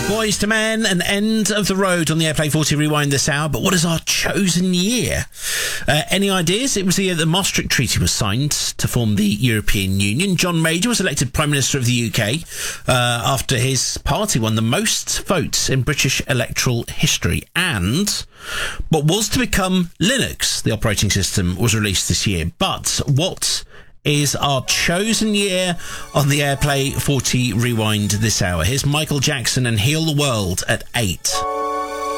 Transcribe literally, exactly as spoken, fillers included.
Boys to Men, an end of the road on the Airplay forty Rewind this hour. But what is our chosen year? Uh, any ideas? It was the year the Maastricht Treaty was signed to form the European Union. John Major was elected Prime Minister of the U K uh, after his party won the most votes in British electoral history. And what was to become Linux, the operating system, was released this year. But what is our chosen year on the Airplay forty Rewind this hour? Here's Michael Jackson and Heal the World at eight.